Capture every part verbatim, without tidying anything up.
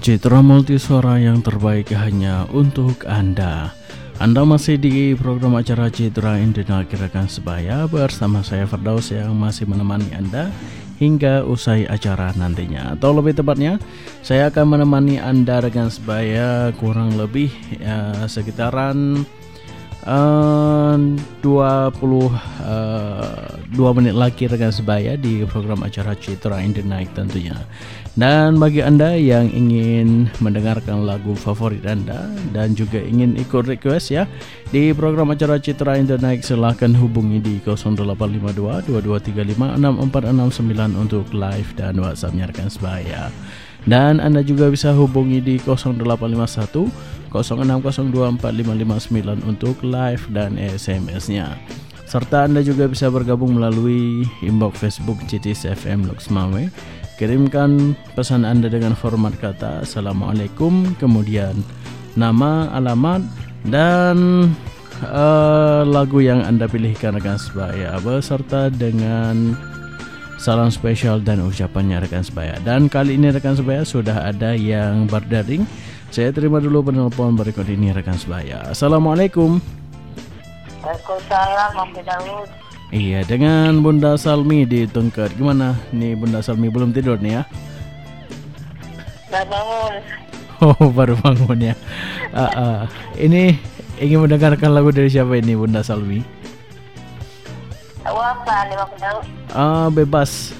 Citra multisuara yang terbaik hanya untuk Anda. Anda masih di program acara Citra in the Night Rekan Sebaya bersama saya Firdaus yang masih menemani Anda hingga usai acara nantinya. Atau lebih tepatnya, saya akan menemani Anda rekan sebaya kurang lebih ya, sekitaran uh, dua puluh dua menit lagi rekan sebaya di program acara Citra in the Night tentunya. Dan bagi Anda yang ingin mendengarkan lagu favorit Anda dan juga ingin ikut request ya di program acara Citra in the Night, silahkan hubungi di nol delapan lima dua, dua dua tiga lima, enam empat enam sembilan untuk live dan WhatsApp-nya rekan sebaya. Dan Anda juga bisa hubungi di nol delapan lima satu, nol enam nol dua empat lima lima sembilan untuk live dan S M S-nya. Serta Anda juga bisa bergabung melalui inbox Facebook C T S F M Loksmawe. Kirimkan pesan Anda dengan format kata Assalamualaikum, kemudian nama, alamat, dan uh, lagu yang Anda pilihkan rekan sebaya beserta dengan salam spesial dan ucapannya rekan sebaya. Dan kali ini rekan sebaya sudah ada yang berdaring. Saya terima dulu penelpon berikut ini rekan sebaya. Assalamualaikum. Waalaikumsalam, Mas Daud. Iya, dengan Bunda Salmi di Tungkad. Gimana nih Bunda Salmi, belum tidur nih ya? Baru bangun. Oh, baru bangun ya. uh, uh, Ini ingin mendengarkan lagu dari siapa ini Bunda Salmi? Lagu apa nih Mas Daud? Ah, bebas.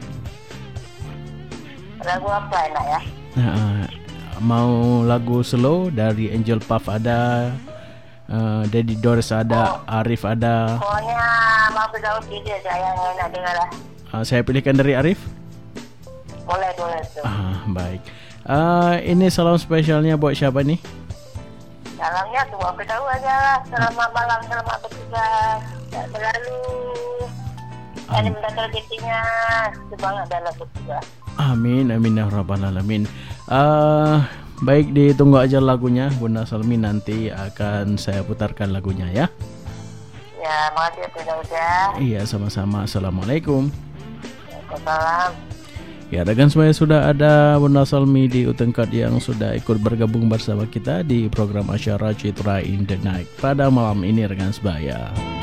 Lagu apa enak ya? Uh, mau lagu slow dari Angel Puff ada, Uh, Daddy Doris ada, oh. Arif ada. Pokoknya Mas Daud pilih aja yang enak dengar lah. Uh, saya pilihkan dari Arif. Boleh, boleh tuh. Ah, baik. Uh, ini salam spesialnya buat siapa nih? Salamnya tuh Mas Daud aja lah. Selamat malam, selamat bertugas. Tak selalu. Ini um. mendapat rezekinya semangat dalam bertugas. Amin, amin ya rabbal alamin. Uh, Baik, ditunggu aja lagunya Bunda Salmi, nanti akan saya putarkan lagunya ya. Ya, makasih ya udah. Iya, sama-sama. Assalamualaikum. Waalaikumsalam. Ya, rekan semua sudah ada Bunda Salmi di Utengkat yang sudah ikut bergabung bersama kita di program acara Citra in the Night pada malam ini rekan sebaya.